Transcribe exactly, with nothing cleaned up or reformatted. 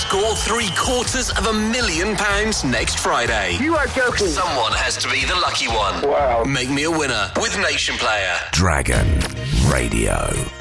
Score three quarters of a million pounds next Friday. You are joking. Someone has to be the lucky one. Wow. Make me a winner with Nation Player. Dragon Radio.